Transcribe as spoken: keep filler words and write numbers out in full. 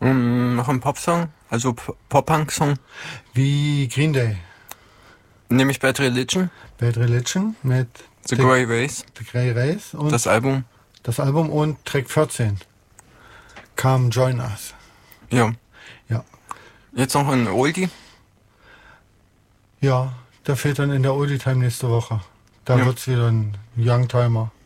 Um, noch ein Popsong, also P- Pop-Punk-Song. Wie Green Day. Nehme ich Bad Religion, Bad Religion mit The Grey Race, The Grey Race und das Album. das Album und Track vierzehn. Come Join Us. Ja. Ja. Jetzt noch ein Oldie. Ja, der fehlt dann in der Oldie Time nächste Woche. Da Ja. wird's wieder ein Youngtimer.